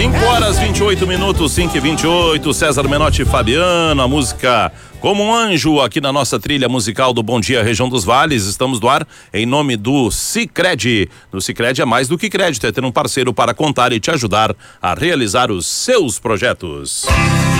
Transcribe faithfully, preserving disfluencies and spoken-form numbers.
cinco horas vinte e oito minutos, cinco e vinte e oito. César Menotti e Fabiano, a música Como um Anjo aqui na nossa trilha musical do Bom Dia Região dos Vales. Estamos no ar em nome do Sicredi. No Sicredi é mais do que crédito, é ter um parceiro para contar e te ajudar a realizar os seus projetos.